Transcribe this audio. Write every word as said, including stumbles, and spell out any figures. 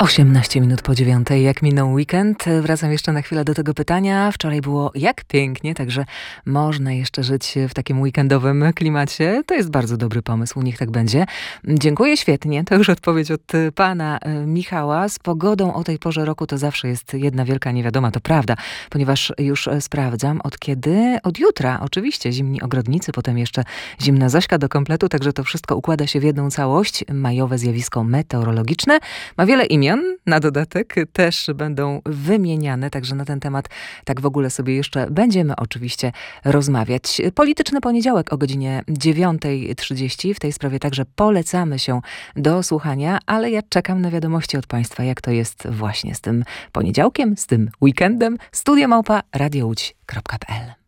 osiemnaście minut po dziewiątej, jak minął weekend. Wracam jeszcze na chwilę do tego pytania. Wczoraj było jak pięknie, także można jeszcze żyć w takim weekendowym klimacie. To jest bardzo dobry pomysł, niech tak będzie. Dziękuję, świetnie. To już odpowiedź od pana Michała. Z pogodą o tej porze roku to zawsze jest jedna wielka niewiadoma, to prawda, ponieważ już sprawdzam od kiedy? Od jutra. Oczywiście zimni ogrodnicy, potem jeszcze zimna Zośka do kompletu, także to wszystko układa się w jedną całość. Majowe zjawisko meteorologiczne ma wiele imion. Na dodatek też będą wymieniane, także na ten temat tak w ogóle sobie jeszcze będziemy oczywiście rozmawiać. Polityczny poniedziałek o godzinie dziewiątej trzydzieści. W tej sprawie także polecamy się do słuchania, ale ja czekam na wiadomości od państwa, jak to jest właśnie z tym poniedziałkiem, z tym weekendem. Studio małpa radio łódź kropka p l